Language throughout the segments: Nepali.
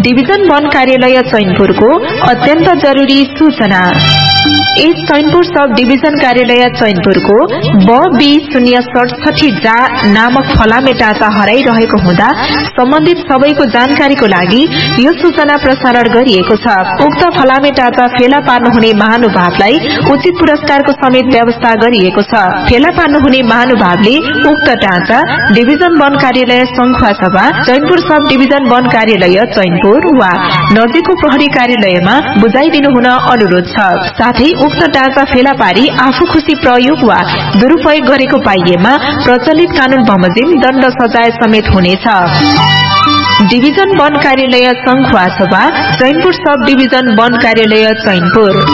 डिभिजन वन कार्यालय चैनपुरको अत्यन्त जरुरी सूचना। इस चैनपुर सब डिभिजन कार्यालय चैनपुरको B067 जा नामक फलामे टाँचा हराइरहेको हुँदा सम्बन्धित सबैको जानकारीको लागि यो सूचना प्रसारण गरिएको छ। उक्त फलामे टाँचा फेला पार्नुहुने महानुभावलाई उचित पुरस्कारको समेत व्यवस्था गरिएको छ। फेला पार्नुहुने महानुभावले उक्त टाँचा डिभिजन वन कार्यालय संखुवासभा चैनपुर सब डिभिजन वन कार्यालय चैनपुर वा नजिकको प्रहरी कार्यालयमा बुझाइदिनु हुन अनुरोध छ। साथै उक्त टाँचा फेला पारी आफू खुशी प्रयोग वा दुरुपयोग गरेको पाइएमा प्रचलित कानून बमोजिम दण्ड सजाय समेत हुनेछ। डिभिजन वन कार्यालय संखुवासभा चैनपुर सब डिभिजन वन कार्यालय चैनपुर।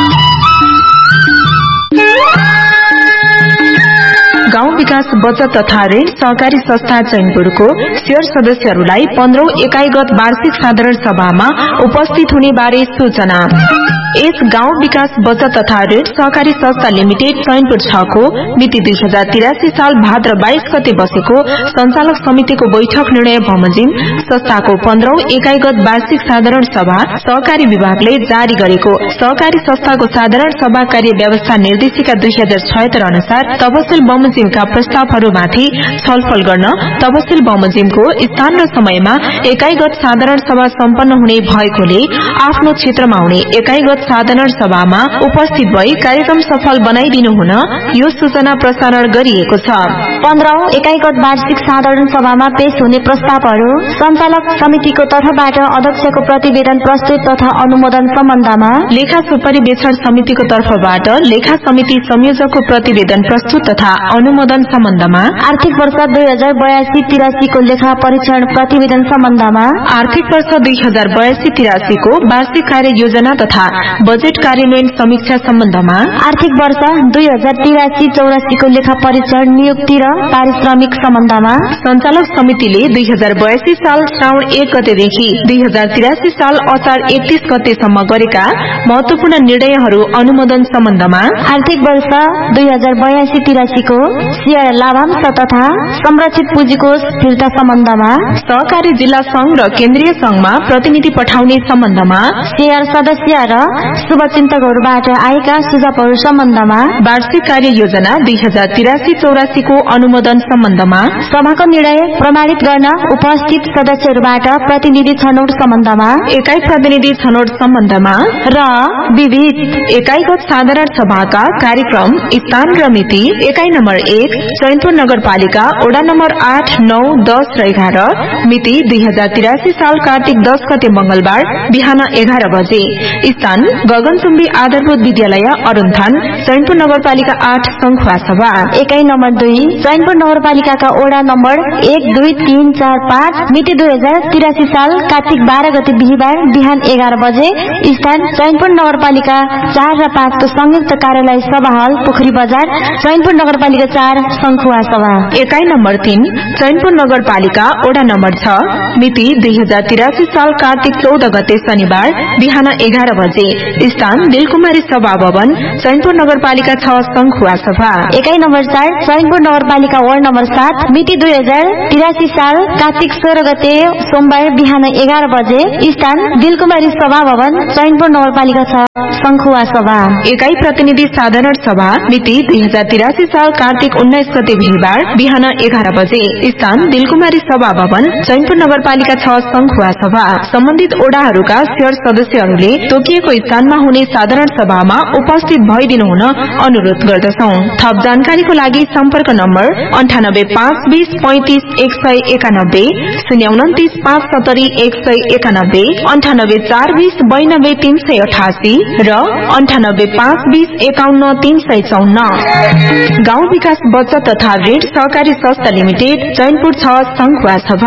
गाउँ विकास बचत तथा ऋण सहकारी संस्था चैनपुरको शेयर सदस्यहरूलाई 15औं एकाइगत वार्षिक साधारण सभामा उपस्थित हुने बारे सूचना। यस गाउँ विकास बचत तथा ऋण सहकारी संस्था लिमिटेड चैनपुर 6 को मिति 2083 साल भाद्र 22 गते बसेको संचालक समितिको बैठक निर्णय बमोजिम संस्थाको 15औं एकाइगत वार्षिक साधारण सभा सहकारी विभागले जारी गरेको सहकारी संस्थाको साधारण सभा कार्य व्यवस्था निर्देशिका 2076 अनुसार तपसिल बमोजिमका प्रस्तावहरूमाथि छलफल गर्न तपसिल बमोजिमको स्थान र समयमा एकाइगत साधारण सभा सम्पन्न हुने भएकोले आफ्नो क्षेत्रमा हुने एकाइगत साधारण सभामा उपस्थित भई कार्यक्रम सफल बनाइदिनु हुन यो सूचना प्रसारण गरिएको छ। 15औं एकाइगत वार्षिक साधारण सभामा पेश हुने प्रस्तावहरू सञ्चालक समितिको तर्फबाट अध्यक्षको प्रतिवेदन प्रस्तुत तथा अनुमोदन सम्बन्धमा लेखा सुपरिवेक्षण समितिको तर्फबाट लेखा समिति संयोजकको प्रतिवेदन प्रस्तुत तथा अनुमोदन सम्बन्धमा आर्थिक वर्ष 2082-83 को लेखा परीक्षण प्रतिवेदन सम्बन्धमा आर्थिक वर्ष 2082-83 को वार्षिक कार्य योजना तथा बजेट कार्यान्वयन समीक्षा सम्बन्धमा आर्थिक वर्ष 2083-84 को लेखा परीक्षण नियुक्ति र पारिश्रमिक सम्बन्धमा सञ्चालक समितिले 2082 साल श्रावण 1 गतेदेखि 2083 साल असार 31 गतेसम्म गरेका महत्वपूर्ण निर्णयहरू अनुमोदन सम्बन्धमा आर्थिक वर्ष 2082-83 को शेयर लाभांश तथा संरक्षित पुँजीकोष फिर्ता सम्बन्धमा सहकारी जिल्ला संघ र केन्द्रीय संघमा प्रतिनिधि पठाउने सम्बन्धमा शेयर सदस्य र शुभचिन्तकहरूबाट आएका सुझावहरू सम्बन्धमा वार्षिक कार्य योजना 2083-84 को अनुमोदन सम्बन्धमा सभाको निर्णय प्रमाणित गर्न उपस्थित सदस्यहरूबाट प्रतिनिधि छनौट सम्बन्धमा एकाइ प्रतिनिधि छनौट सम्बन्धमा र विविध एकाइगत साधारण सभाका कार्यक्रम स्थान र मिति एकाइ नम्बर 1 चैनपुर नगरपालिका वडा नम्बर 8, 9, 10 र 11 मिति 2083 साल कार्तिक 10 गते मंगलबार बिहान 11 बजे। स्थान गगनचुम्बी आधारभूत विद्यालय अरुणथान चैनपुर नगरपालिका 8 संखुवासभा। एकाइ नम्बर 2 चैनपुर नगरपालिकाका वडा नम्बर 1, 2, 3, 4, 5 मिति 2083 साल कार्तिक 12 गते बिहीबार बिहान 11 बजे। स्थान चैनपुर नगरपालिका 4 र 5 को संयुक्त कार्यालय सभा हल पोखरी बजार चैनपुर नगरपालिका 4 संखुवासभा। एकाइ नम्बर 3 चैनपुर नगरपालिका वडा नम्बर 6 मिति 2083 साल कार्तिक 14 गते शनिबार बिहान 11 बजे। स्थान दिलकुमारी सभा भवन चैनपुर नगरपालिका 6 संखुवासभा। एकाइ नम्बर 4 चैनपुर नगरपालिका वार्ड नम्बर 7 मिति 2083 साल कार्तिक 16 गते सोमबार बिहान 11 बजे। स्थान दिलकुमारी सभा भवन चैनपुर नगरपालिका 6 संखुवासभा। एकाइ प्रतिनिधि साधारण सभा मिति 2083 साल कार्तिक 19 गते बिहीबार बिहान 11 बजे। स्थान दिलकुमारी सभा भवन चैनपुर नगरपालिका 6 संखुवासभा। सम्बन्धित ओडाहरूका शेयर सदस्यहरूले तोकिएको स्थानमा हुने साधारण सभामा उपस्थित भइदिनु हुन अनुरोध गर्दछौं। थप जानकारीको लागि सम्पर्क नम्बर 9852 35 191 029 570 191 98420 92 388 र 9852 51 354। गाउँ विकास बचत तथा ऋण सहकारी संस्था लिमिटेड चैनपुर 6 संखुवासभा।